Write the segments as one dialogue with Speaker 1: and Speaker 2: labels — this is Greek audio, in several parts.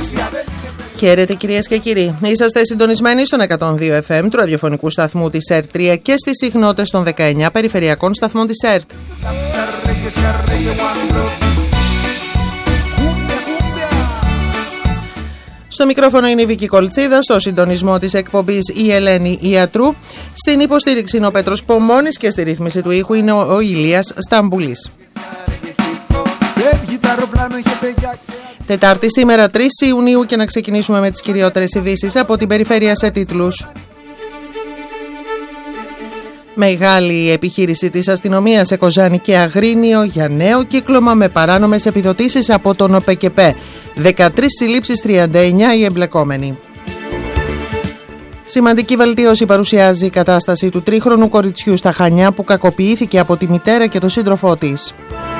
Speaker 1: Χαίρετε κυρίες και κύριοι. Είσαστε συντονισμένοι στον 102 FM του ραδιοφωνικού σταθμού της ΕΡΤ3 και στις συχνότητες των 19 περιφερειακών σταθμών της ΕΡΤ. Στο μικρόφωνο είναι η Βίκη Κολτσίδα, στο συντονισμό της εκπομπής η Ελένη Ιατρού, στην υποστήριξη είναι ο Πέτρος Πομώνης και στη ρύθμιση του ήχου είναι ο Ηλίας Σταμπουλής. Τετάρτη σήμερα 3 Ιουνίου και να ξεκινήσουμε με τις κυριότερες ειδήσεις από την περιφέρεια σε τίτλους. Μεγάλη επιχείρηση της αστυνομίας σε Κοζάνη και Αγρίνιο για νέο κύκλωμα με παράνομες επιδοτήσεις από τον ΟΠΕΚΕΠΕ. 13 συλλήψεις, 39 οι εμπλεκόμενοι. Σημαντική βελτίωση παρουσιάζει η κατάσταση του τρίχρονου κοριτσιού στα Χανιά που κακοποιήθηκε από τη μητέρα και τον σύντροφό της.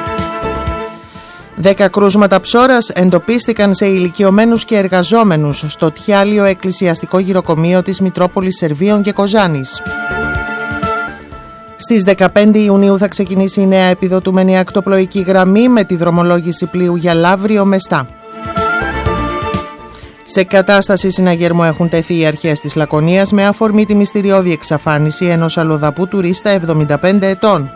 Speaker 1: 10 κρούσματα ψώρας εντοπίστηκαν σε ηλικιωμένους και εργαζόμενους στο Τιάλιο Εκκλησιαστικό Γυροκομείο της Μητρόπολης Σερβίων και Κοζάνης. Στις 15 Ιουνίου θα ξεκινήσει η νέα επιδοτούμενη ακτοπλοϊκή γραμμή με τη δρομολόγηση πλοίου για Λαύριο Μεστά. Σε κατάσταση συναγερμού έχουν τεθεί οι αρχές της Λακωνίας με αφορμή τη μυστηριώδη εξαφάνιση ενός αλλοδαπού τουρίστα 75 ετών.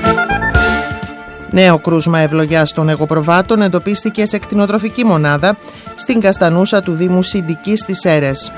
Speaker 1: Νέο κρούσμα ευλογιάς των εγωπροβάτων εντοπίστηκε σε κτηνοτροφική μονάδα στην Καστανούσα του Δήμου Συντικής στις Σέρρες.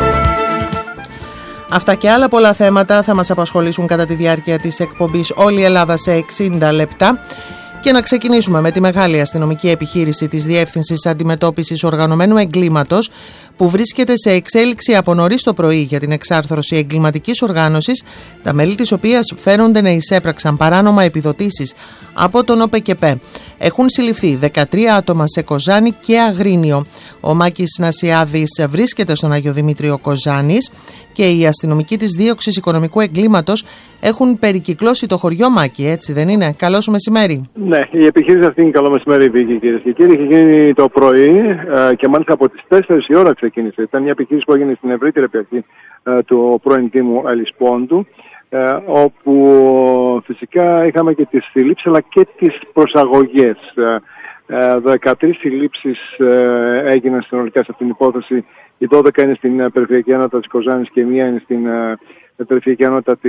Speaker 1: Αυτά και άλλα πολλά θέματα θα μας απασχολήσουν κατά τη διάρκεια της εκπομπής Όλη η Ελλάδα σε 60 λεπτά και να ξεκινήσουμε με τη μεγάλη αστυνομική επιχείρηση της Διεύθυνσης Αντιμετώπισης Οργανωμένου Εγκλήματος που βρίσκεται σε εξέλιξη από νωρίς το πρωί για την εξάρθρωση εγκληματικής οργάνωσης, τα μέλη της οποίας φαίνονται να εισέπραξαν παράνομα επιδοτήσεις από τον ΟΠΕΚΕΠΕ. Έχουν συλληφθεί 13 άτομα σε Κοζάνη και Αγρίνιο. Ο Μάκης Νασιάδης βρίσκεται στον Άγιο Δημήτριο Κοζάνης και οι αστυνομικοί της δίωξης οικονομικού εγκλήματος έχουν περικυκλώσει το χωριό, Μάκη, έτσι δεν είναι? Καλό σου μεσημέρι.
Speaker 2: Ναι, η επιχείρηση αυτή είναι καλό μεσημέρι, Βίκη, κυρίες και κύριοι. Είχε γίνει το πρωί και μάλιστα από τις 4 η ώρα ξεκίνησε. Ήταν μια επιχείρηση που έγινε στην ευρύτερη περιοχή του πρώην Δήμου Ελισπόντου, όπου φυσικά είχαμε και τις συλλήψεις αλλά και τις προσαγωγές. 13 συλλήψεις έγιναν συνολικά σε αυτήν την υπόθεση. Οι 12 είναι στην περιφερειακή ενότητα της Κοζάνης και μία είναι στην περιφερειακή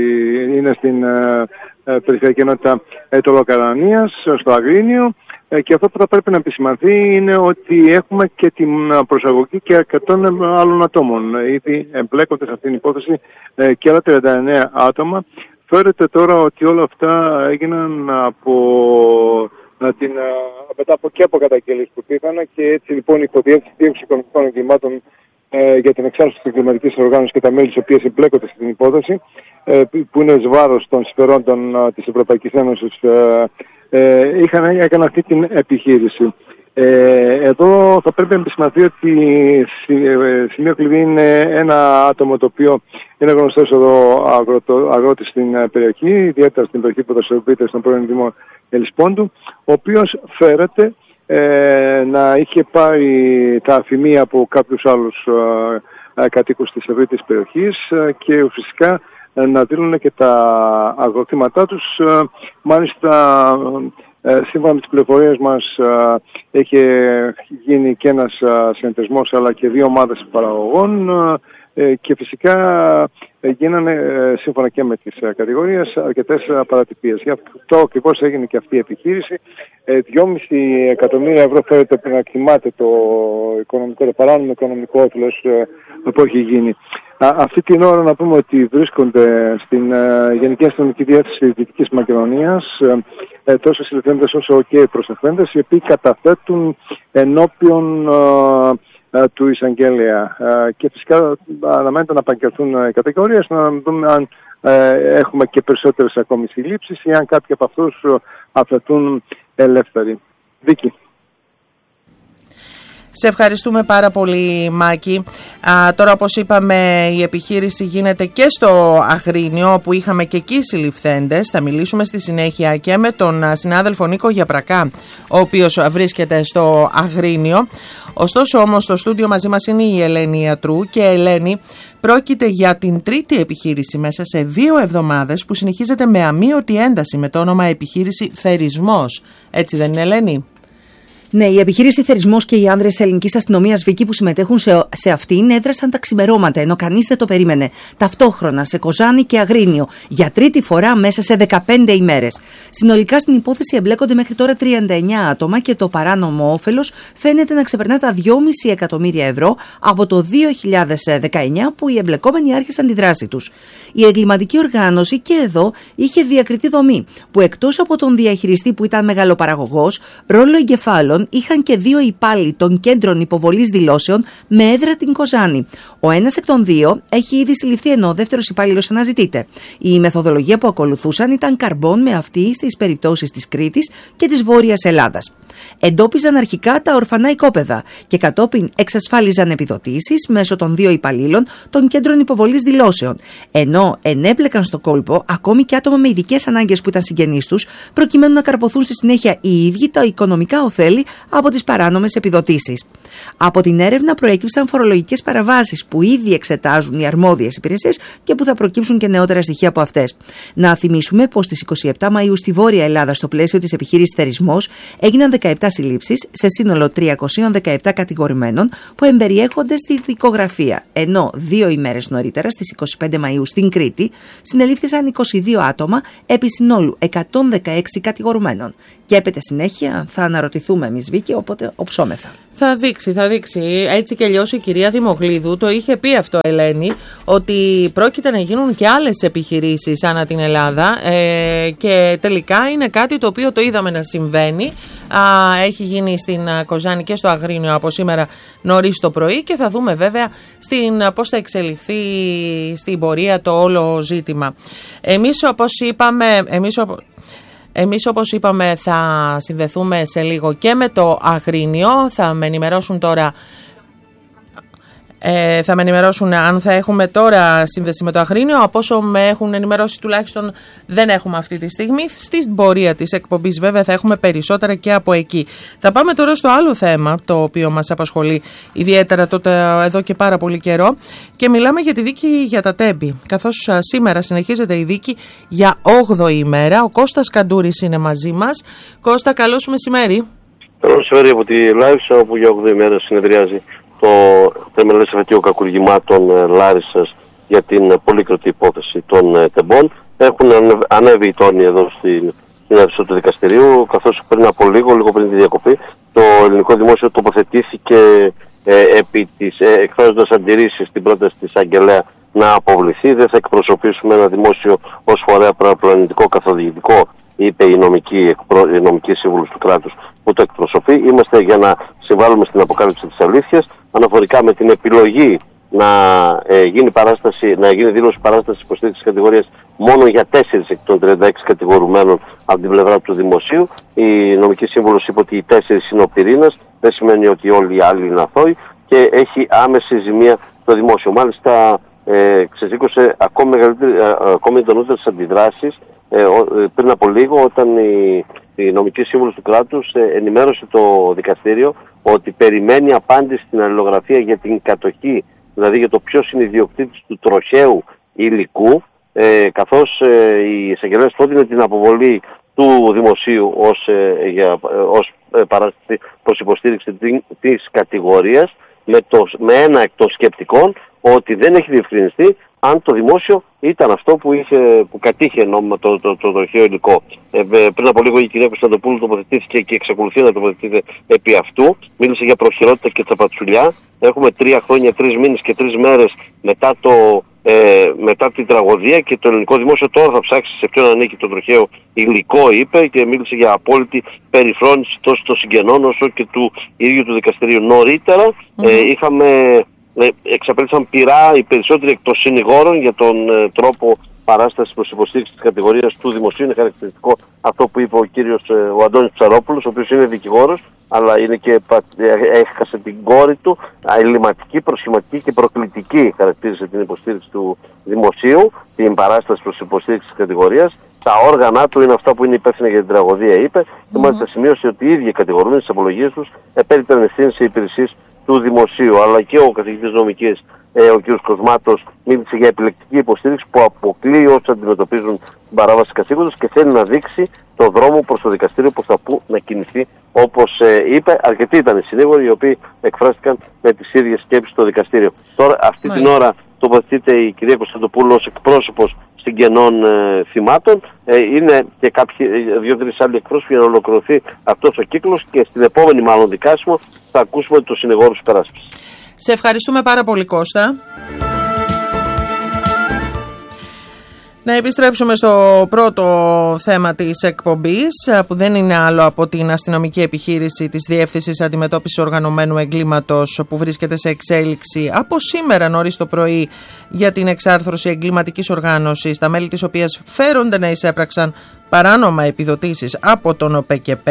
Speaker 2: ενότητα Τολοκαρανίας, στο Αγρίνιο. Και αυτό που θα πρέπει να επισημανθεί είναι ότι έχουμε και την προσαγωγή και 100 άλλων ατόμων. Ήδη εμπλέκονται σε αυτήν την υπόθεση και άλλα 39 άτομα. Φέρεται τώρα ότι όλα αυτά έγιναν μετά από καταγγελίες που πήγαν και έτσι λοιπόν η Υποδιεύθυνση Δίωξης Οικονομικών Εγκλημάτων για την εξάρτηση της εγκληματικής οργάνωσης και τα μέλη της οποίας εμπλέκονται στην υπόθεση, που είναι εις βάρος των συμφερόντων της Ευρωπαϊκής Ένωσης, έκανε αυτή την επιχείρηση. Εδώ θα πρέπει να επισημανθεί ότι σημείο κλειδί είναι ένα άτομο το οποίο είναι γνωστός εδώ αγρότης στην περιοχή, ιδιαίτερα στην περιοχή που δραστηριοποιείται στον πρώην Δήμο Ελισπόντου, ο οποίος φέρεται να είχε πάρει τα αφημία από κάποιους άλλους κατοίκους της ευρύτερης περιοχής και φυσικά να δίνουν και τα αγροκτήματά τους. Μάλιστα, σύμφωνα με τις πληροφορίες μας, έχει γίνει και ένας συνεταιρισμός αλλά και 2 ομάδες παραγωγών και φυσικά γίνανε, σύμφωνα και με τις κατηγορίες, αρκετές παρατυπίες. Γι' αυτό ακριβώς έγινε και αυτή η επιχείρηση. 2,5 εκατομμύρια ευρώ φέρεται να εκτιμάται το παράνομο οικονομικό όφελος που έχει γίνει. Αυτή την ώρα να πούμε ότι βρίσκονται στην Γενική Αστυνομική Διεύθυνση Δυτικής Μακεδονίας τόσο συλληφθέντες όσο και προσεχθέντες, οι οποίοι καταθέτουν ενώπιον του εισαγγέλια και φυσικά αναμένεται να απαγγελθούν οι κατηγορίες, να δούμε αν έχουμε και περισσότερες ακόμη συλλήψεις ή αν κάποιοι από αυτούς αφαιθούν ελεύθεροι. Βίκη.
Speaker 1: Σε ευχαριστούμε πάρα πολύ, Μάκη. Τώρα, όπως είπαμε, η επιχείρηση γίνεται και στο Αγρίνιο, όπου είχαμε και εκεί συλληφθέντες. Θα μιλήσουμε στη συνέχεια και με τον συνάδελφο Νίκο Γιαπρακά, ο οποίος βρίσκεται στο Αγρίνιο. Ωστόσο, όμως, στο στούντιο μαζί μας είναι η Ελένη Ιατρού και Ελένη, πρόκειται για την τρίτη επιχείρηση μέσα σε 2 εβδομάδες που συνεχίζεται με αμείωτη ένταση με το όνομα επιχείρηση Θερισμός. Έτσι δεν είναι, Ελένη?
Speaker 3: Ναι, η επιχείρηση Θερισμός και οι άνδρες της ελληνικής αστυνομίας, Βίκη, που συμμετέχουν σε αυτήν, έδρασαν τα ξημερώματα, ενώ κανείς δεν το περίμενε. Ταυτόχρονα σε Κοζάνη και Αγρίνιο, για τρίτη φορά μέσα σε 15 ημέρες. Συνολικά στην υπόθεση εμπλέκονται μέχρι τώρα 39 άτομα και το παράνομο όφελος φαίνεται να ξεπερνά τα 2,5 εκατομμύρια ευρώ από το 2019 που οι εμπλεκόμενοι άρχισαν τη δράση τους. Η εγκληματική οργάνωση και εδώ είχε διακριτή δομή, που εκτός από τον διαχειριστή που ήταν μεγαλοπαραγωγός, ρόλο εγκεφάλων είχαν και 2 υπάλληλοι των κέντρων υποβολής δηλώσεων με έδρα την Κοζάνη. Ο ένας εκ των 2 έχει ήδη συλληφθεί, ενώ ο δεύτερος υπάλληλος αναζητείται. Η μεθοδολογία που ακολουθούσαν ήταν καρμπών με αυτή στις περιπτώσεις της Κρήτης και της Βόρειας Ελλάδας. Εντόπιζαν αρχικά τα ορφανά οικόπεδα και κατόπιν εξασφάλιζαν επιδοτήσεις μέσω των 2 υπαλλήλων των κέντρων υποβολής δηλώσεων, ενώ ενέπλεκαν στο κόλπο ακόμη και άτομα με ειδικές ανάγκες που ήταν συγγενείς τους, προκειμένου να καρποθούν στη συνέχεια οι ίδιοι τα οικονομικά ωφέλη από τις παράνομες επιδοτήσεις. Από την έρευνα προέκυψαν φορολογικές παραβάσεις που ήδη εξετάζουν οι αρμόδιες υπηρεσίες και που θα προκύψουν και νεότερα στοιχεία από αυτές. Να θυμίσουμε πως στις 27 Μαΐου στη Βόρεια Ελλάδα, στο πλαίσιο της επιχείρησης Θερισμός, έγιναν 17 συλλήψεις σε σύνολο 317 κατηγορουμένων που εμπεριέχονται στη δικογραφία, ενώ 2 ημέρες νωρίτερα, στις 25 Μαΐου στην Κρήτη, συνελήφθησαν 22 άτομα επί συνόλου 116 κατηγορουμένων. Και έπεται συνέχεια, θα αναρωτηθούμε εμείς, Βίκη, οπότε οψόμεθα.
Speaker 1: Θα δείξει. Έτσι κι αλλιώς η κυρία Δημοκλίδου το είχε πει αυτό, Ελένη, ότι πρόκειται να γίνουν και άλλες επιχειρήσεις ανά την Ελλάδα και τελικά είναι κάτι το οποίο το είδαμε να συμβαίνει. Έχει γίνει στην Κοζάνη και στο Αγρίνιο από σήμερα νωρίς το πρωί και θα δούμε βέβαια πώς θα εξελιχθεί στην πορεία το όλο ζήτημα. Εμείς όπως είπαμε θα συνδεθούμε σε λίγο και με το Αγρίνιο, θα με ενημερώσουν τώρα αν θα έχουμε τώρα σύνδεση με το Αγρίνιο. Από όσο με έχουν ενημερώσει τουλάχιστον δεν έχουμε αυτή τη στιγμή. Στην πορεία της εκπομπής βέβαια θα έχουμε περισσότερα και από εκεί. Θα πάμε τώρα στο άλλο θέμα το οποίο μας απασχολεί ιδιαίτερα εδώ και πάρα πολύ καιρό και μιλάμε για τη δίκη για τα Τέμπη, καθώς σήμερα συνεχίζεται η δίκη για 8η ημέρα. Ο Κώστας Καντούρης είναι μαζί μας. Κώστα, καλό σου μεσημέρι.
Speaker 4: Καλό μεσημέρι από τη Λάρισα, όπου για 8η ημέρα συνεδριάζει το θεμελές εφετείο κακουργημάτων Λάρισσας για την πολύκροτη υπόθεση των τεμπών. Έχουν ανέβει οι τόνοι εδώ στην αίθουσα του δικαστηρίου, καθώς πριν από λίγο πριν τη διακοπή, το ελληνικό δημόσιο τοποθετήθηκε εκφράζοντας αντιρρήσεις στην πρόταση της Αγγελέα να αποβληθεί. Δεν θα εκπροσωπήσουμε ένα δημόσιο ως φορέα παραπλανητικό καθοδηγητικό, είπε η νομική σύμβουλος του κράτους που το εκπροσωπεί. Είμαστε για να συμβάλλουμε στην αποκάλυψη της αλήθειας, αναφορικά με την επιλογή να γίνει δήλωση παράστασης υποστήριξης κατηγορίας μόνο για 4 εκ των 36 κατηγορουμένων από την πλευρά του δημοσίου. Η νομική σύμβουλος είπε ότι οι 4 είναι ο πυρήνας, δεν σημαίνει ότι όλοι οι άλλοι είναι αθώοι και έχει άμεση ζημία το δημόσιο. Μάλιστα ξεσήκωσε ακόμη εντονότερες αντιδράσεις πριν από λίγο, όταν η νομική σύμβουλος του κράτους ενημέρωσε το δικαστήριο ότι περιμένει απάντηση στην αλληλογραφία για την κατοχή, δηλαδή για το ποιος είναι ιδιοκτήτης του τροχαίου υλικού, καθώς η εισαγγελέας πρότεινε την αποβολή του δημοσίου ως παράσταση προς υποστήριξη της κατηγορίας με ένα εκ των σκεπτικών ότι δεν έχει διευκρινιστεί αν το δημόσιο ήταν αυτό που κατήχε νόμιμα το τροχαίο υλικό. Πριν από λίγο η κυρία Κωνσταντοπούλου τοποθετήθηκε και εξακολουθεί να τοποθετείται επί αυτού. Μίλησε για προχειρότητα και τσαπατσουλιά. Έχουμε 3 χρόνια, 3 μήνες και 3 μέρες μετά την τραγωδία και το ελληνικό δημόσιο τώρα θα ψάξει σε ποιον ανήκει το τροχαίο υλικό, είπε, και μίλησε για απόλυτη περιφρόνηση τόσο των συγγενών όσο και του ίδιου του δικαστηρίου. Νωρίτερα εξαπέλυσαν πειρά οι περισσότεροι εκ των συνηγόρων για τον τρόπο παράσταση προς υποστήριξη της κατηγορίας του δημοσίου. Είναι χαρακτηριστικό αυτό που είπε ο Αντώνης Ψαρόπουλος, ο οποίος είναι δικηγόρος, αλλά έχασε την κόρη του, ελληματική, προσχηματική και προκλητική χαρακτήρισε την υποστήριξη του δημοσίου, την παράσταση προς υποστήριξη της κατηγορίας. Τα όργανα του είναι αυτά που είναι υπεύθυνα για την τραγωδία, είπε, και μάλιστα σημείωσε ότι οι ίδιοι κατηγορούμενοι στις απολογίες τους επέριπταν ευθύνη σε υπηρεσίες του δημοσίου. Αλλά και ο καθηγητής νομικής, ο κ. Κοσμάτος, μίλησε για επιλεκτική υποστήριξη που αποκλείει όσους αντιμετωπίζουν την παράβαση καθήκοντος και θέλει να δείξει το δρόμο προς το δικαστήριο προς τα που να κινηθεί όπως είπε, αρκετοί ήταν οι συνήγοροι οι οποίοι εκφράστηκαν με τις ίδιες σκέψεις στο δικαστήριο. Τώρα, αυτή την ώρα τοποθετείται η κυρία Κωνσταντοπούλου ως εκπρόσωπος συγγενών θυμάτων. Είναι και κάποιοι 2-3 άλλοι εκπρόσωποι για να ολοκληρωθεί αυτός ο κύκλος και στην επόμενη μάλλον δικάσιμο θα ακούσουμε τους συνηγόρους υπεράσπισης.
Speaker 1: Σε ευχαριστούμε πάρα πολύ, Κώστα. Να επιστρέψουμε στο πρώτο θέμα της εκπομπής, που δεν είναι άλλο από την αστυνομική επιχείρηση της Διεύθυνσης Αντιμετώπισης Οργανωμένου Εγκλήματος, που βρίσκεται σε εξέλιξη από σήμερα νωρίς το πρωί για την εξάρθρωση εγκληματικής οργάνωσης, τα μέλη της οποίας φέρονται να εισέπραξαν παράνομα επιδοτήσεις από τον ΟΠΕΚΕΠ.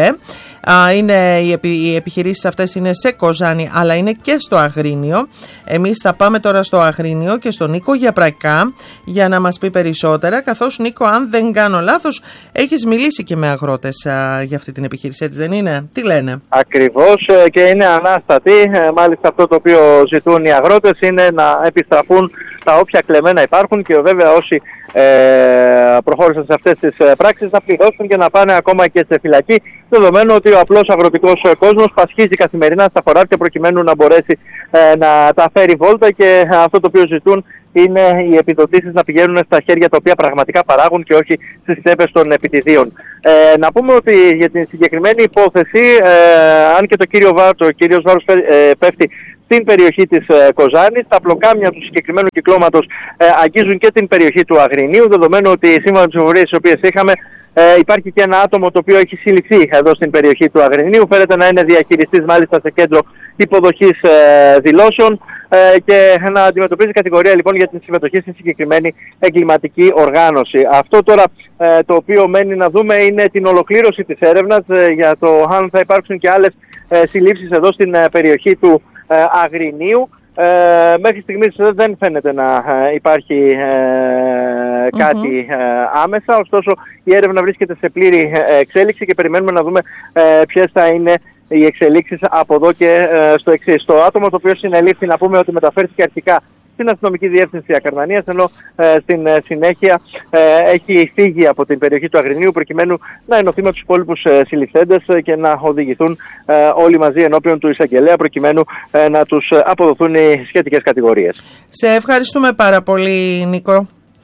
Speaker 1: Οι επιχειρήσεις αυτές είναι σε Κοζάνη, αλλά είναι και στο Αγρίνιο. Εμείς θα πάμε τώρα στο Αγρίνιο και στον Νίκο Γιαπρακά για να μας πει περισσότερα, καθώς, Νίκο, αν δεν κάνω λάθος, έχεις μιλήσει και με αγρότες για αυτή την επιχείρηση, έτσι δεν είναι? Τι λένε?
Speaker 5: Ακριβώς, και είναι ανάστατη. Μάλιστα αυτό το οποίο ζητούν οι αγρότες είναι να επιστραφούν τα όποια κλεμμένα υπάρχουν και βέβαια όσοι προχώρησαν σε αυτές τις πράξεις να πληρώσουν και να πάνε ακόμα και σε φυλακή, δεδομένου ότι ο απλός αγροτικός κόσμος πασχίζει καθημερινά στα χωράφια προκειμένου να μπορέσει να τα φέρει βόλτα, και αυτό το οποίο ζητούν είναι οι επιδοτήσεις να πηγαίνουν στα χέρια τα οποία πραγματικά παράγουν και όχι στις τσέπες των επιτιδίων. Να πούμε ότι για την συγκεκριμένη υπόθεση, αν και ο κύριος Βάρος πέφτει στην περιοχή της Κοζάνης, τα πλοκάμια του συγκεκριμένου κυκλώματος αγγίζουν και την περιοχή του Αγρινίου, δεδομένου ότι σύμφωνα με τις πληροφορίες τις οποίες είχαμε, υπάρχει και ένα άτομο το οποίο έχει συλληφθεί εδώ στην περιοχή του Αγρινίου. Φέρεται να είναι διαχειριστής μάλιστα σε κέντρο υποδοχής δηλώσεων και να αντιμετωπίζει κατηγορία λοιπόν για την συμμετοχή στη συγκεκριμένη εγκληματική οργάνωση. Αυτό τώρα το οποίο μένει να δούμε είναι την ολοκλήρωση της έρευνας για το αν θα υπάρξουν και άλλες συλλήψεις εδώ στην περιοχή του Αγρινίου. Μέχρι στιγμής δεν φαίνεται να υπάρχει κάτι άμεσα, ωστόσο η έρευνα βρίσκεται σε πλήρη εξέλιξη και περιμένουμε να δούμε ποιες θα είναι οι εξελίξεις από εδώ και στο εξής. Το άτομο το οποίο συνελήφθη, να πούμε ότι μεταφέρθηκε αρχικά στην αστυνομική διεύθυνση Ακαρνανίας, ενώ στην συνέχεια έχει φύγει από την περιοχή του Αγρινίου προκειμένου να ενωθεί με τους υπόλοιπους συλληφθέντες και να οδηγηθούν όλοι μαζί ενώπιον του εισαγγελέα προκειμένου να τους αποδοθούν οι σχετικές κατηγορίες.
Speaker 1: Σε ευχαριστούμε πάρα πολύ, Νίκο.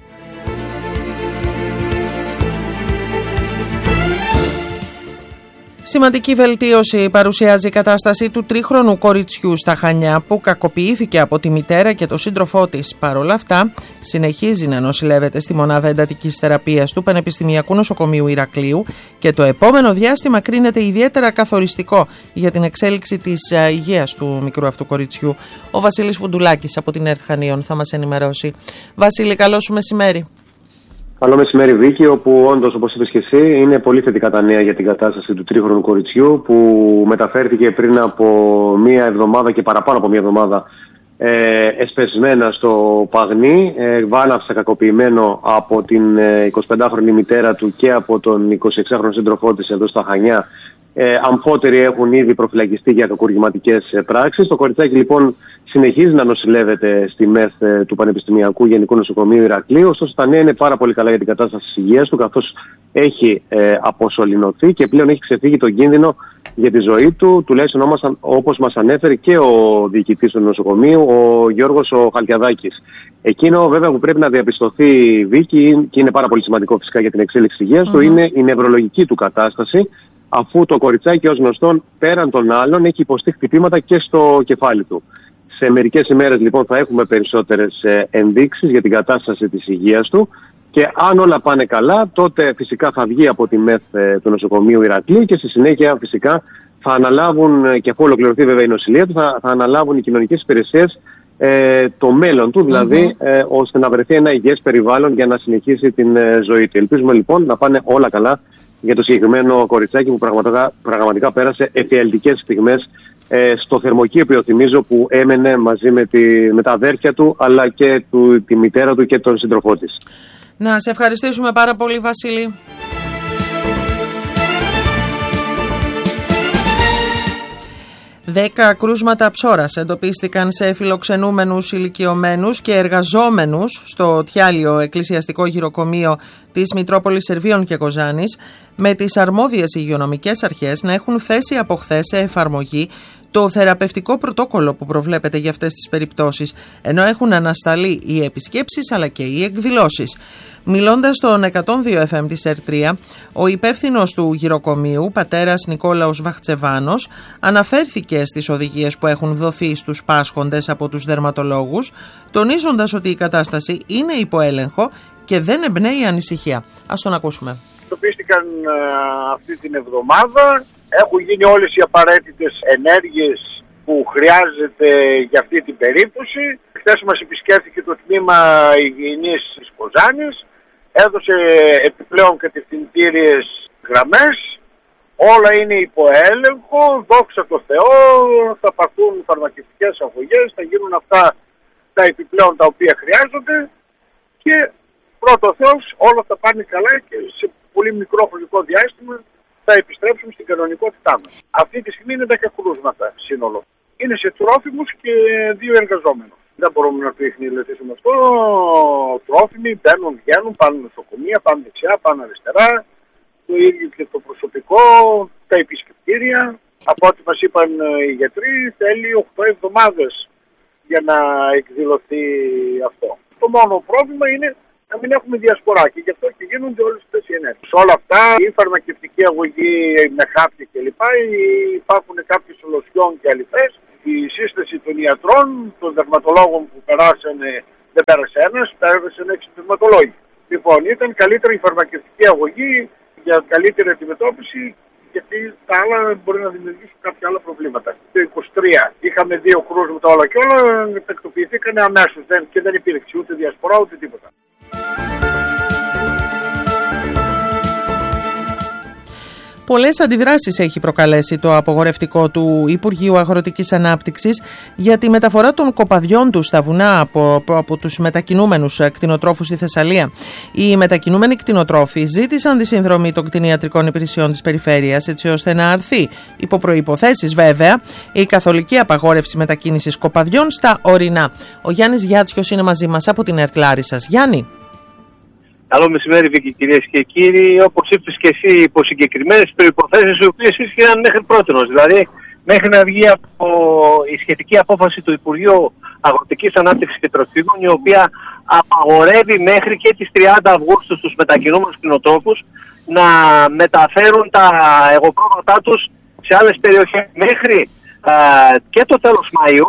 Speaker 1: Σημαντική βελτίωση παρουσιάζει η κατάσταση του τρίχρονου κοριτσιού στα Χανιά, που κακοποιήθηκε από τη μητέρα και τον σύντροφό της. Παρ' όλα αυτά, συνεχίζει να νοσηλεύεται στη μονάδα εντατικής θεραπείας του Πανεπιστημιακού Νοσοκομείου Ηρακλείου και το επόμενο διάστημα κρίνεται ιδιαίτερα καθοριστικό για την εξέλιξη της υγείας του μικρού αυτού κοριτσιού. Ο Βασίλης Φουντουλάκης από την ΕΡΤ Χανίων θα μας ενημερώσει. Βασίλη, καλό σου μεσημέρι.
Speaker 6: Καλό μεσημέρι, Βίκη, όπου όντως, όπως είπες και εσύ, είναι πολύ θετικά τα νέα για την κατάσταση του τρίχρονου κοριτσιού, που μεταφέρθηκε πριν από μία εβδομάδα και παραπάνω από μία εβδομάδα εσπεσμένα στο Παγνί, βάναυσα κακοποιημένο από την 25χρονη μητέρα του και από τον 26χρονο σύντροφό της εδώ στα Χανιά. Αμφότεροι έχουν ήδη προφυλακιστεί για κακουργηματικές πράξεις. Το κοριτσάκι λοιπόν συνεχίζει να νοσηλεύεται στη ΜΕΘ του Πανεπιστημιακού Γενικού Νοσοκομείου Ηρακλείου. Ωστόσο, τα νέα είναι πάρα πολύ καλά για την κατάσταση της υγείας του, καθώς έχει αποσωληνωθεί και πλέον έχει ξεφύγει τον κίνδυνο για τη ζωή του, τουλάχιστον όπως μας ανέφερε και ο διοικητής του νοσοκομείου, ο Γιώργος ο Χαλκιαδάκης. Εκείνο βέβαια που πρέπει να διαπιστωθεί, Βίκη, και είναι πάρα πολύ σημαντικό φυσικά για την εξέλιξη της υγείας του, είναι η νευρολογική του κατάσταση, αφού το κοριτσάκι ως γνωστόν πέραν των άλλων έχει υποστεί χτυπήματα και στο κεφάλι του. Σε μερικές ημέρες λοιπόν θα έχουμε περισσότερες ενδείξεις για την κατάσταση της υγείας του και αν όλα πάνε καλά, τότε φυσικά θα βγει από τη ΜΕΘ του νοσοκομείου Ηρακλείου και στη συνέχεια φυσικά θα αναλάβουν, και αφού ολοκληρωθεί βέβαια η νοσηλεία του, θα αναλάβουν οι κοινωνικές υπηρεσίες το μέλλον του, δηλαδή ώστε να βρεθεί ένα υγιές περιβάλλον για να συνεχίσει την ζωή του. Ελπίζουμε λοιπόν να πάνε όλα καλά για το συγκεκριμένο κοριτσάκι που πραγματικά πέρασε εφιαλτικές στιγμές στο θερμοκήπιο, θυμίζω, που έμενε μαζί με τα αδέρφια του, αλλά και τη μητέρα του και τον σύντροφό της.
Speaker 1: Να σε ευχαριστήσουμε πάρα πολύ, Βασίλη. 10 κρούσματα ψώρας εντοπίστηκαν σε φιλοξενούμενους ηλικιωμένους και εργαζόμενους στο Τιάλιο Εκκλησιαστικό Γυροκομείο της Μητρόπολης Σερβίων και Κοζάνης, με τις αρμόδιες υγειονομικές αρχές να έχουν θέσει από χθες σε εφαρμογή το θεραπευτικό πρωτόκολλο που προβλέπεται για αυτές τις περιπτώσεις, ενώ έχουν ανασταλεί οι επισκέψεις αλλά και οι εκδηλώσεις. Μιλώντας στον 102 FM της ΕΡΤ3, ο υπεύθυνος του γυροκομείου, πατέρας Νικόλαος Βαχτσεβάνος, αναφέρθηκε στις οδηγίες που έχουν δοθεί στους πάσχοντες από τους δερματολόγους, τονίζοντας ότι η κατάσταση είναι υπό έλεγχο και δεν εμπνέει ανησυχία. Ας τον ακούσουμε.
Speaker 7: Εντοπίστηκαν αυτή την εβδομάδα, έχουν γίνει όλες οι απαραίτητες ενέργειες που χρειάζεται για αυτή την περίπτωση. Χθες μας επισκέφθηκε το τμήμα υγιεινής της Κοζάνης, έδωσε επιπλέον κατευθυντήριες γραμμές, όλα είναι υπό έλεγχο, δόξα τω Θεώ, θα πάρθουν φαρμακευτικές αγωγές, θα γίνουν αυτά τα επιπλέον τα οποία χρειάζονται και πρώτο Θεός όλα θα πάνε καλά και σε πολύ μικρό χρονικό διάστημα θα επιστρέψουμε στην κανονικότητά μας. Αυτή τη στιγμή είναι 10 κρούσματα σύνολο. Είναι σε τρόφιμους και 2 εργαζόμενους. Δεν μπορούμε να το ιχνηλετήσουμε αυτό. Τρόφιμοι μπαίνουν, βγαίνουν, πάνε νοσοκομεία, πάνε δεξιά, πάνε αριστερά. Το ίδιο και το προσωπικό, τα επισκεπτήρια. Από ό,τι μας είπαν οι γιατροί, θέλει 8 εβδομάδες για να εκδηλωθεί αυτό. Το μόνο πρόβλημα είναι να μην έχουμε διασπορά και γι' αυτό και γίνονται όλες αυτές οι ενέργειες. Σε όλα αυτά, η φαρμακευτική αγωγή με χάπια κλπ. Υπάρχουν κάποιες λοσιόν και αληθές. Η σύσταση των ιατρών, των δερματολόγων που περάσανε, δεν πέρασε ένας, πέρασαν 6 δερματολόγοι. Λοιπόν, ήταν καλύτερη η φαρμακευτική αγωγή για καλύτερη αντιμετώπιση, γιατί τα άλλα μπορεί να δημιουργήσουν κάποια άλλα προβλήματα. Το 23 είχαμε 2 κρούσματα όλα και όλα, τακτοποιηθήκανε αμέσως και δεν υπήρξε ούτε διασπορά ούτε τίποτα.
Speaker 1: Πολλές αντιδράσεις έχει προκαλέσει το απογορευτικό του Υπουργείου Αγροτικής Ανάπτυξης για τη μεταφορά των κοπαδιών του στα βουνά από τους μετακινούμενους κτηνοτρόφους στη Θεσσαλία. Οι μετακινούμενοι κτηνοτρόφοι ζήτησαν τη συνδρομή των κτηνιατρικών υπηρεσιών της περιφέρειας, έτσι ώστε να αρθεί, υπό προϋποθέσεις βέβαια, η καθολική απαγόρευση μετακίνησης κοπαδιών στα ορεινά. Ο Γιάννης Γιάτσιος είναι μαζί μας από την ΕΡΤ Λάρισσας. Γιάννη.
Speaker 5: Καλό μεσημέρι, Βίκη, κυρίες και κύριοι. Όπως είπες και εσύ, υπό συγκεκριμένες προϋποθέσεις, οι οποίες ίσχυαν μέχρι πρότινος. Δηλαδή, μέχρι να βγει από η σχετική απόφαση του Υπουργείου Αγροτικής Ανάπτυξης και Τροφίμων, η οποία απαγορεύει μέχρι και τις 30 Αυγούστου στους μετακινούμενους κτηνοτρόφους να μεταφέρουν τα εγωπρόβατά τους σε άλλες περιοχές. Μέχρι και το τέλος Μαΐου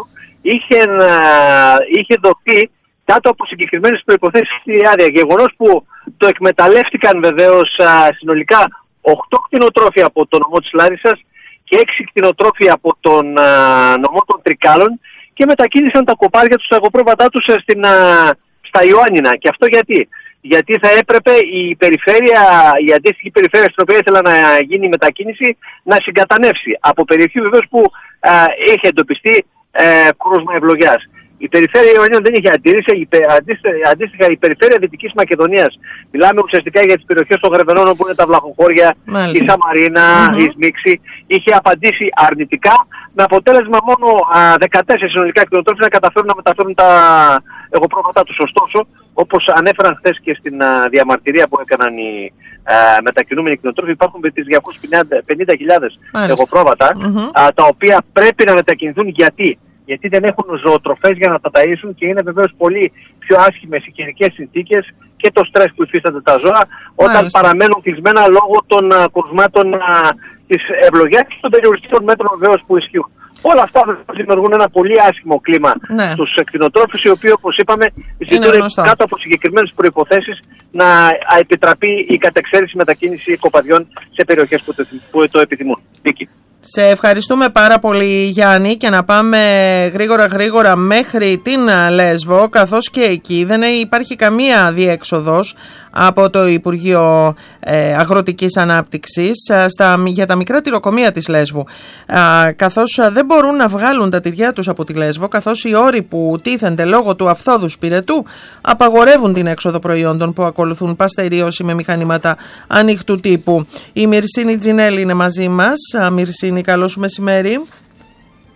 Speaker 5: είχε δοθεί κάτω από συγκεκριμένες προϋποθέσεις στη άδεια. Γεγονός που το εκμεταλλεύτηκαν βεβαίως συνολικά 8 κτηνοτρόφοι από τον νομό της Λάρισσας και 6 κτηνοτρόφοι από τον νομό των Τρικάλων και μετακίνησαν τα κοπάδια τους, τα εγωπρόβατά τους στα Ιωάννινα. Και αυτό γιατί θα έπρεπε η αντίστοιχη περιφέρεια στην οποία ήθελα να γίνει η μετακίνηση να συγκατανεύσει από περιοχή βεβαίως που είχε εντοπιστεί κρούσμα ευλογιάς. Η περιφέρεια Ιωαννίνων δεν είχε αντίρρηση. Αντίστοιχα, η περιφέρεια Δυτικής Μακεδονίας, μιλάμε ουσιαστικά για τις περιοχές των Γρεβενών όπου είναι τα βλαχοχώρια, η Σαμαρίνα, η Σμίξη, είχε απαντήσει αρνητικά, με αποτέλεσμα μόνο 14 συνολικά κτηνοτρόφοι να καταφέρουν να μεταφέρουν τα εγωπρόβατά τους. Ωστόσο, όπως ανέφεραν χθες και στην διαμαρτυρία που έκαναν οι μετακινούμενοι κτηνοτρόφοι, υπάρχουν τις 250.000 εγωπρόβατα, τα οποία πρέπει να μετακινηθούν. Γιατί δεν έχουν ζωοτροφές για να τα ταΐσουν και είναι βεβαίως πολύ πιο άσχημες οι καιρικές συνθήκες και το στρες που υφίστανται τα ζώα όταν παραμένουν κλεισμένα λόγω των κρουσμάτων της ευλογιάς και των περιοριστικών μέτρων βεβαίως που ισχύουν. Όλα αυτά δημιουργούν ένα πολύ άσχημο κλίμα στους κτηνοτρόφους, οι οποίοι, όπως είπαμε, ζητούν κάτω από συγκεκριμένες προϋποθέσεις να επιτραπεί η κατεξαίρεση μετακίνηση κοπαδιών σε περιοχές που το επιθυμούν.
Speaker 1: Σε ευχαριστούμε πάρα πολύ, Γιάννη, και να πάμε γρήγορα μέχρι την Λέσβο, καθώς και εκεί δεν υπάρχει καμία διέξοδος από το Υπουργείο Αγροτικής Ανάπτυξης για τα μικρά τυροκομεία της Λέσβου, καθώς δεν μπορούν να βγάλουν τα τυριά τους από τη Λέσβο, καθώς οι όροι που τίθενται λόγω του αυθόδου πυρετού απαγορεύουν την έξοδο προϊόντων που ακολουθούν παστερίωση με μηχανήματα ανοιχτού τύπου. Η Μυρσίνη Τζινέλη είναι μαζί μας. Μυρσίνη, καλό σου μεσημέρι.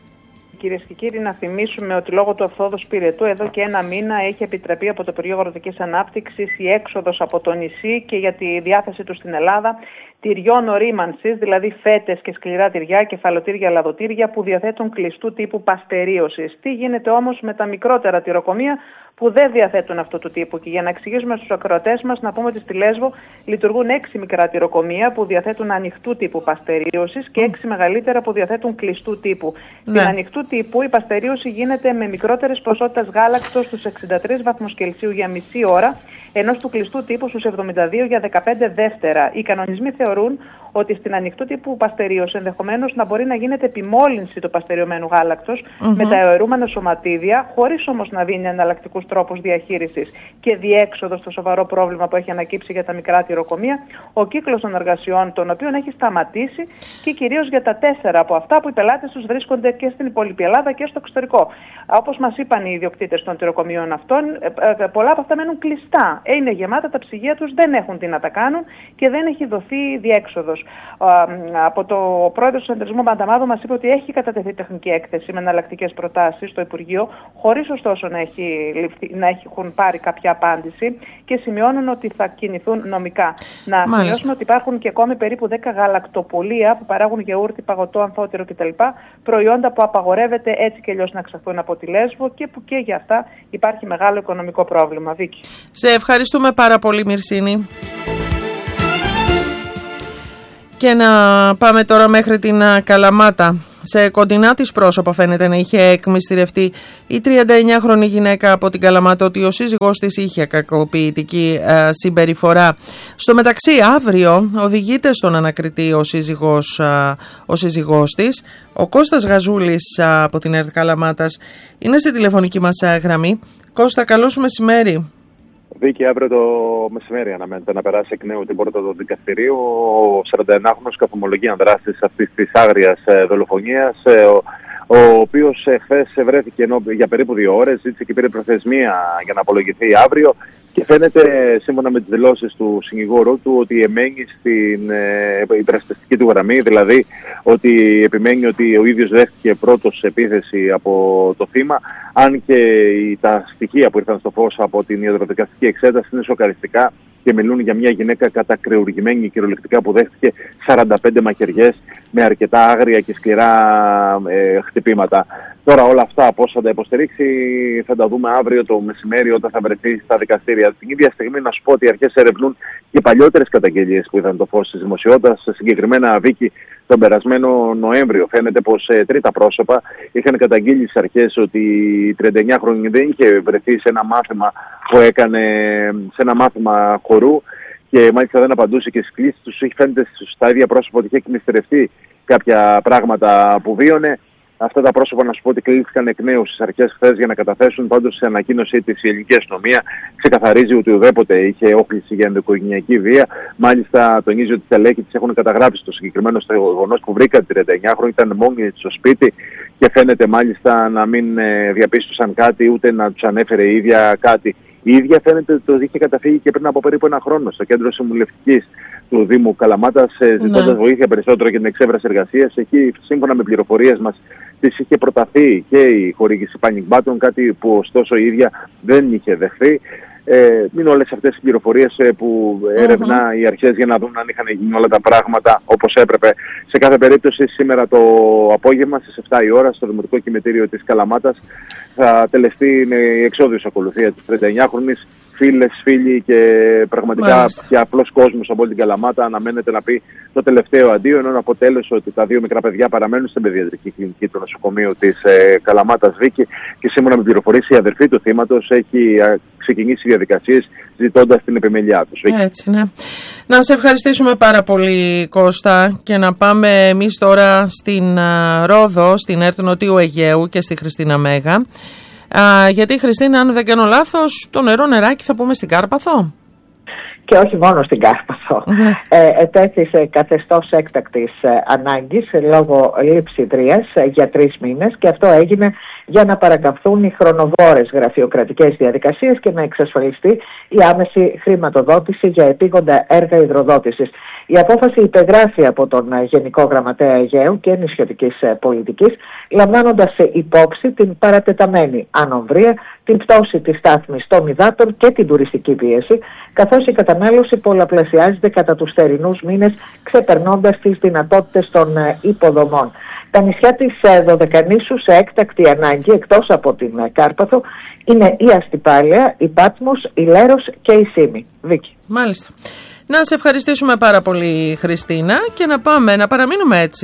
Speaker 8: κυρίες και κύριοι, να θυμίσουμε ότι λόγω του αυθόδους πυρετού εδώ και ένα μήνα έχει επιτραπεί από το Υπουργείο Αγροτικής Ανάπτυξης η έξοδος από το νησί και για τη διάθεση του στην Ελλάδα τυριών ορίμανσης, δηλαδή φέτες και σκληρά τυριά, κεφαλοτήρια, λαδοτήρια που διαθέτουν κλειστού τύπου παστερίωσης. Τι γίνεται όμως με τα μικρότερα τυροκομεία που δεν διαθέτουν αυτού του τύπου? Και για να εξηγήσουμε στους ακροατές μας, να πούμε ότι στη Λέσβο λειτουργούν 6 μικρά τυροκομεία που διαθέτουν ανοιχτού τύπου παστερίωσης και 6 μεγαλύτερα που διαθέτουν κλειστού τύπου. Στην ανοιχτού τύπου η παστερίωση γίνεται με μικρότερες ποσότητες γάλακτος στους 63 βαθμούς Κελσίου για μισή ώρα, ενώ του κλειστού τύπου στους 72 για 15 δεύτερα. Οι κανονισμοί θεωρούν ότι στην ανοιχτού τύπου παστερίωση ενδεχομένως να μπορεί να γίνεται επιμόλυνση του παστεριωμένου γάλακτος με τα αερούμενα σωματίδια, χωρίς όμως να δίνει εναλλακτικούς τρόπους διαχείρισης και διέξοδο στο σοβαρό πρόβλημα που έχει ανακύψει για τα μικρά τυροκομεία, ο κύκλος των εργασιών των οποίων έχει σταματήσει και κυρίως για τα 4 από αυτά που οι πελάτες τους βρίσκονται και στην υπόλοιπη Ελλάδα και στο εξωτερικό. Όπως μας είπαν οι ιδιοκτήτες των τυροκομείων αυτών, πολλά από αυτά μένουν κλειστά. Είναι γεμάτα τα ψυγεία τους, δεν έχουν τι να τα κάνουν και δεν έχει δοθεί διέξοδος. Από το πρόεδρο του Συνεταιρισμού Μπανταμάδου μας είπε ότι έχει κατατεθεί τεχνική έκθεση με εναλλακτικές προτάσεις στο Υπουργείο, χωρίς ωστόσο να έχουν πάρει κάποια απάντηση και σημειώνουν ότι θα κινηθούν νομικά. Να σημειώσουμε ότι υπάρχουν και ακόμη περίπου 10 γαλακτοπολία που παράγουν γιαούρτι, παγωτό, αμφότερο κτλ. Προϊόντα που απαγορεύεται έτσι και αλλιώς να εξαχθούν από τη Λέσβο και που και για αυτά υπάρχει μεγάλο οικονομικό πρόβλημα. Βίκη.
Speaker 1: Σε ευχαριστούμε πάρα πολύ, Μυρσίνη. Και να πάμε τώρα μέχρι την Καλαμάτα. Σε κοντινά της πρόσωπα φαίνεται να είχε εκμυστηρευτεί η 39χρονη γυναίκα από την Καλαμάτα ότι ο σύζυγός της είχε κακοποιητική συμπεριφορά. Στο μεταξύ, αύριο οδηγείται στον ανακριτή ο σύζυγός της. Ο Κώστας Γαζούλης από την ΕΡΤ Καλαμάτας είναι στη τηλεφωνική μας γραμμή. Κώστα, καλό σου μεσημέρι.
Speaker 9: Βίκη, αύριο το μεσημέρι αναμένεται να περάσει εκ νέου την πόρτα του δικαστηρίου ο 41χρονος καθομολογία δράστης αυτής της άγριας δολοφονίας, ο οποίος χθες βρέθηκε για περίπου 2 ώρες, ζήτησε και πήρε προθεσμία για να απολογηθεί αύριο και φαίνεται σύμφωνα με τις δηλώσεις του συνηγόρου του ότι εμένει στην υπερασπιστική του γραμμή, δηλαδή ότι επιμένει ότι ο ίδιος δέχτηκε πρώτος επίθεση από το θύμα, αν και τα στοιχεία που ήρθαν στο φως από την ιατροδικαστική εξέταση είναι σοκαριστικά και μιλούν για μια γυναίκα κατακρεουργημένη κυριολεκτικά που δέχτηκε 45 μαχαιριές με αρκετά άγρια και σκληρά χτυπήματα. Τώρα όλα αυτά πώς θα τα υποστηρίξει θα τα δούμε αύριο το μεσημέρι όταν θα βρεθεί στα δικαστήρια. Την ίδια στιγμή να σου πω ότι οι αρχές ερευνούν και παλιότερες καταγγελίες που είδαν το φως της δημοσιότητας, συγκεκριμένα Βίκη τον περασμένο Νοέμβριο. Φαίνεται πως τρίτα πρόσωπα είχαν καταγγείλει στις αρχές ότι η 39χρονη δεν είχε βρεθεί σε ένα μάθημα που έκανε, σε ένα μάθημα χορού και μάλιστα δεν απαντούσε και στις κλήσεις τους. Φαίνεται στα ίδια πρόσωπα ότι είχε εκμυστηρευτεί κάποια πράγματα που βίωνε. Αυτά τα πρόσωπα να σου πω ότι κλείστηκαν εκ νέου στις αρχές χθες για να καταθέσουν. Πάντως σε ανακοίνωσή της η ελληνική αστυνομία ξεκαθαρίζει ότι ουδέποτε είχε όχληση για ενδοοικογενειακή βία. Μάλιστα τονίζει ότι οι στελέχοι της έχουν καταγράψει το συγκεκριμένο γεγονός που βρήκαν τη 39χρονη, ήταν μόνη της στο σπίτι και φαίνεται μάλιστα να μην διαπίστωσαν κάτι ούτε να τους ανέφερε η ίδια κάτι. Η ίδια φαίνεται ότι το είχε καταφύγει και πριν από περίπου 1 χρόνο στο κέντρο συμβουλευτικής του Δήμου Καλαμάτας, ζητώντας βοήθεια περισσότερο για την εξέβραση εργασίας. Εκεί, σύμφωνα με πληροφορίες μας, της είχε προταθεί και η χορήγηση panic button, κάτι που ωστόσο η ίδια δεν είχε δεχθεί. Είναι όλες αυτές οι πληροφορίες που έρευνα οι αρχές για να δουν αν είχαν γίνει όλα τα πράγματα όπως έπρεπε. Σε κάθε περίπτωση σήμερα το απόγευμα στις 7 η ώρα στο Δημοτικό Κημετήριο της Καλαμάτας θα τελεστεί η εξόδιος ακολουθία της 39χρονης. Φίλες, φίλοι και πραγματικά και απλός κόσμος από όλη την Καλαμάτα αναμένεται να πει το τελευταίο αντίο, ενώ αποτέλεσε ότι τα 2 μικρά παιδιά παραμένουν στην παιδιατρική κλινική του νοσοκομείου της Καλαμάτας Βίκη και σύμφωνα με πληροφορίες η αδερφή του θύματος έχει ξεκινήσει διαδικασίες ζητώντας την επιμελιά τους.
Speaker 1: Έτσι, ναι. Να σε ευχαριστήσουμε πάρα πολύ, Κώστα, και να πάμε εμείς τώρα στην Ρόδο, στην ΕΡΤ Νοτιού Αιγαίου και στη Χριστίνα Μέγα. Γιατί, Χριστίνα, αν δεν κάνω λάθος, το νεράκι θα πούμε στην Κάρπαθο.
Speaker 10: Και όχι μόνο στην Κάρπαθο. αυτό. Ετέθησε καθεστώς έκτακτης ανάγκης λόγω λειψιδρίας για 3 μήνες και αυτό έγινε για να παρακαμφθούν οι χρονοβόρες γραφειοκρατικές διαδικασίες και να εξασφαλιστεί η άμεση χρηματοδότηση για επίγοντα έργα υδροδότησης. Η απόφαση υπεγράφει από τον Γενικό Γραμματέα Αιγαίου και Νησιωτικής Πολιτικής, λαμβάνοντας υπόψη την παρατεταμένη ανομβρία, την πτώση της στάθμης των υδάτων και την τουριστική πίεση, καθώς η κατανάλωση πολλαπλασιάζεται κατά τους θερινούς μήνες, ξεπερνώντας τις δυνατότητες των υποδομών. Τα νησιά της Δωδεκανήσου σε έκτακτη ανάγκη, εκτός από την Κάρπαθο, είναι η Αστυπάλαια, η Πάτμος, η Λέρος και η Σύμη. Βίκη.
Speaker 1: Μάλιστα. Να σε ευχαριστήσουμε πάρα πολύ, Χριστίνα, και να παραμείνουμε έτσι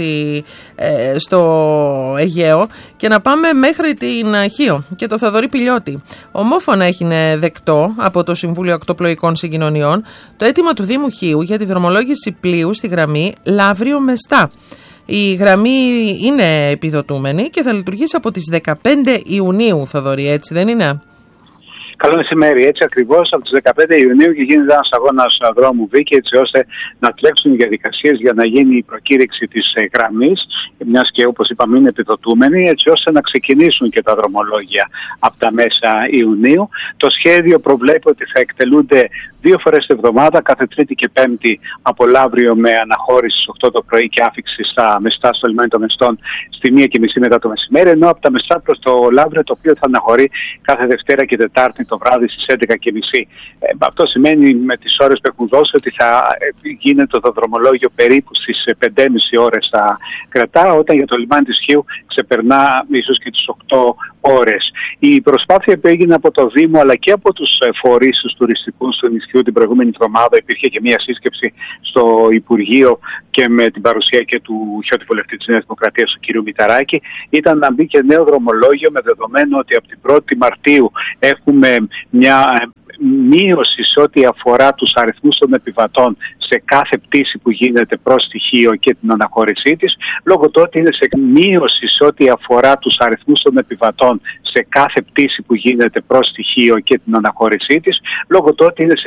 Speaker 1: στο Αιγαίο και να πάμε μέχρι την Χίο και το Θοδωρή Πηλιώτη. Ομόφωνα έγινε δεκτό από το Συμβούλιο Ακτοπλοϊκών Συγκοινωνιών το αίτημα του Δήμου Χίου για τη δρομολόγηση πλοίου στη γραμμή Λαύριο-Μεστά. Η γραμμή είναι επιδοτούμενη και θα λειτουργήσει από τις 15 Ιουνίου, Θοδωρή, έτσι δεν είναι?
Speaker 11: Καλό μεσημέρι. Έτσι ακριβώς από τις 15 Ιουνίου και γίνεται ένας αγώνας δρόμου, Βίκη, έτσι ώστε να τρέξουν οι διαδικασίες για να γίνει η προκήρυξη της γραμμής, μιας και όπως είπαμε είναι επιδοτούμενη, έτσι ώστε να ξεκινήσουν και τα δρομολόγια από τα μέσα Ιουνίου. Το σχέδιο προβλέπει ότι θα εκτελούνται 2 φορές την εβδομάδα, κάθε Τρίτη και Πέμπτη από Λαύριο με αναχώρηση στις 8 το πρωί και άφιξη στα Μεστά, στο λιμάνι των Μεστών στη 1:30 μετά το μεσημέρι, ενώ από τα Μεστά προς το Λαύριο, το οποίο θα αναχωρεί κάθε Δευτέρα και Τετάρτη το βράδυ στις 11:30. Αυτό σημαίνει με τις ώρες που έχουν δώσει ότι θα γίνεται το δρομολόγιο περίπου στις 5,5 ώρες θα κρατά, όταν για το λιμάνι της Χίου ξεπερνά ίσως και τις 8 ώρες. Η προσπάθεια που έγινε από το Δήμο αλλά και από τους φορείς τους τουριστικούς του νησιού την προηγούμενη εβδομάδα, υπήρχε και μια σύσκεψη στο Υπουργείο και με την παρουσία και του Χιώτη Βουλευτή της Νέας Δημοκρατίας, του κ. Μηταράκη, ήταν να μπει και νέο δρομολόγιο, με δεδομένο ότι από την 1η Μαρτίου έχουμε μια μείωση σε ό,τι αφορά τους αριθμούς των επιβατών σε κάθε πτήση που γίνεται προς τη Χίο και την αναχώρησή της, λόγω του ότι είναι σε μείωση σε ό,τι αφορά τους αριθμούς των επιβατών σε κάθε πτήση που γίνεται προς τη Χίο και την αναχώρησή της, λόγω του ότι είναι